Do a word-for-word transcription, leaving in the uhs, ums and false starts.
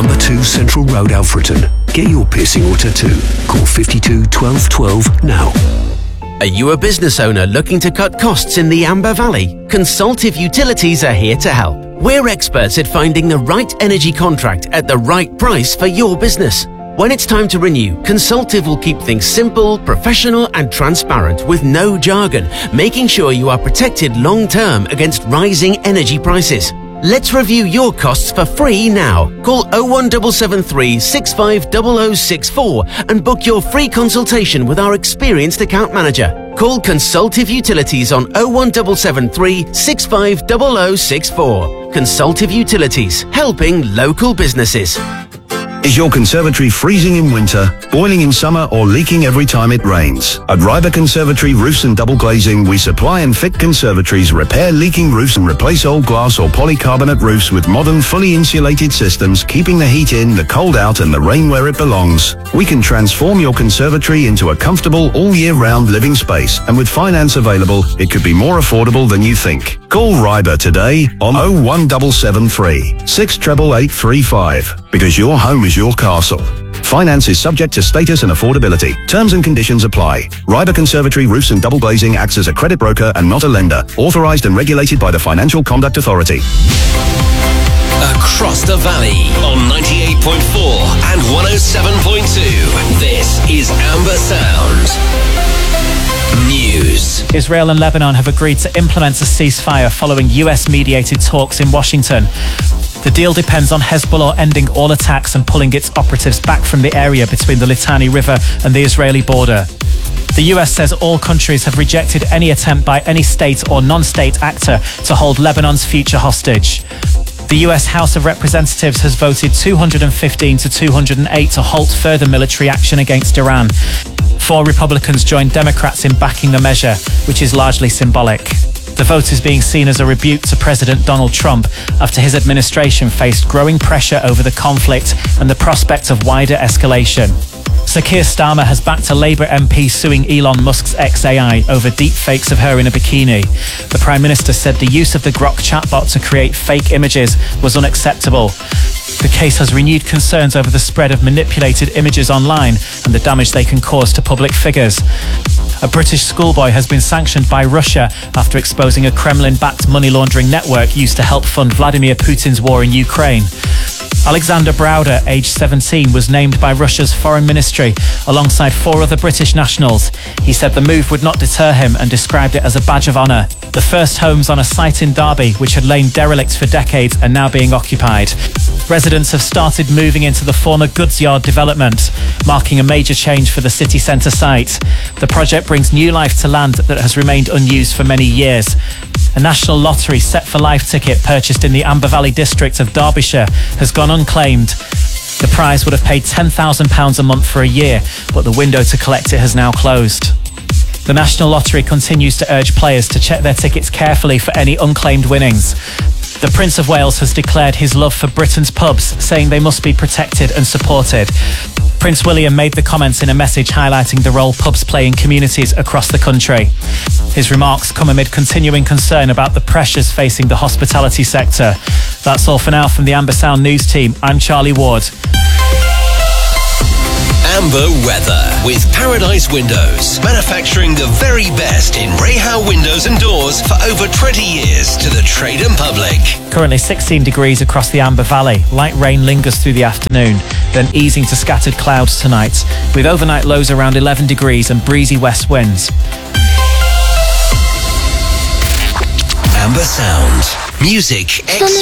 Number two Central Road, Alfreton. Get your piercing or tattoo. Call fifty-two twelve twelve now. Are you a business owner looking to cut costs in the Amber Valley? Consultive Utilities are here to help. We're experts at finding the right energy contract at the right price for your business. When it's time to renew, Consultive will keep things simple, professional and transparent with no jargon, making sure you are protected long-term against rising energy prices. Let's review your costs for free now. Call oh one seven seven three, six five zero zero six four and book your free consultation with our experienced account manager. Call Consultive Utilities on oh one seven seven three, six five zero zero six four. Consultive Utilities, helping local businesses. Is your conservatory freezing in winter, boiling in summer, or leaking every time it rains? At Ryber Conservatory Roofs and Double Glazing, we supply and fit conservatories, repair leaking roofs and replace old glass or polycarbonate roofs with modern, fully insulated systems, keeping the heat in, the cold out and the rain where it belongs. We can transform your conservatory into a comfortable, all-year-round living space, and with finance available, it could be more affordable than you think. Call Ryber today on oh one seven seven three, six eight eight eight three five, because your home is your castle. Finance is subject to status and affordability. Terms and conditions apply. Ryber Conservatory Roofs and Double Glazing acts as a credit broker and not a lender. Authorized and regulated by the Financial Conduct Authority. Across the valley on ninety-eight point four and one oh seven point two. This is Amber Sound. News. Israel and Lebanon have agreed to implement a ceasefire following U S-mediated talks in Washington. The deal depends on Hezbollah ending all attacks and pulling its operatives back from the area between the Litani River and the Israeli border. The U S says all countries have rejected any attempt by any state or non-state actor to hold Lebanon's future hostage. The U S House of Representatives has voted two hundred fifteen to two hundred eight to halt further military action against Iran. Four Republicans joined Democrats in backing the measure, which is largely symbolic. The vote is being seen as a rebuke to President Donald Trump after his administration faced growing pressure over the conflict and the prospect of wider escalation. Sir Keir Starmer has backed a Labour M P suing Elon Musk's X A I over deep fakes of her in a bikini. The Prime Minister said the use of the Grok chatbot to create fake images was unacceptable. The case has renewed concerns over the spread of manipulated images online and the damage they can cause to public figures. A British schoolboy has been sanctioned by Russia after exposing a Kremlin-backed money laundering network used to help fund Vladimir Putin's war in Ukraine. Alexander Browder, aged seventeen, was named by Russia's foreign ministry alongside four other British nationals. He said the move would not deter him and described it as a badge of honour. The first homes on a site in Derby, which had lain derelict for decades, are now being occupied. Residents have started moving into the former goods yard development, marking a major change for the city centre site. The project brings new life to land that has remained unused for many years. A national lottery set for life ticket purchased in the Amber Valley district of Derbyshire has gone unclaimed. The prize would have paid ten thousand pounds a month for a year, but the window to collect it has now closed. The National Lottery continues to urge players to check their tickets carefully for any unclaimed winnings. The Prince of Wales has declared his love for Britain's pubs, saying they must be protected and supported. Prince William made the comments in a message highlighting the role pubs play in communities across the country. His remarks come amid continuing concern about the pressures facing the hospitality sector. That's all for now from the Amber Sound News team. I'm Charlie Ward. Amber Weather with Paradise Windows, manufacturing the very best in Rahal windows and doors for over twenty years to the trade and public. Currently sixteen degrees across the Amber Valley. Light rain lingers through the afternoon, then easing to scattered clouds tonight, with overnight lows around eleven degrees and breezy west winds. Amber Sound. Music experts.